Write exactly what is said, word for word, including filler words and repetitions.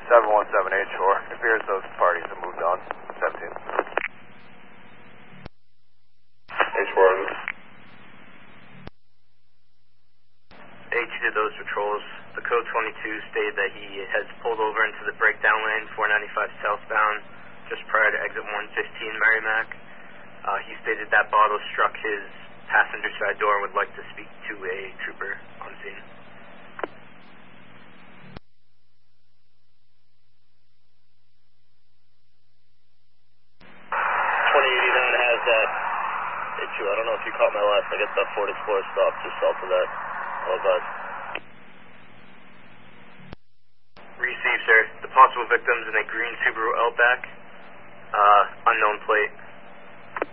seven one seven H four. It appears those parties have moved on. seventeen. H four. H did those patrols. The code twenty-two stated that he has pulled over into the breakdown lane, four ninety-five southbound, just prior to exit one fifteen Merrimack. Uh, he stated that bottle struck his passenger side door and would like to speak to a trooper on scene. twenty eighty-nine has that issue. I don't know if you caught my last. I guess that Ford Explorer stopped just south of that. Oh, God. Receive, sir. The possible victims in a green Subaru Outback, uh, unknown plate.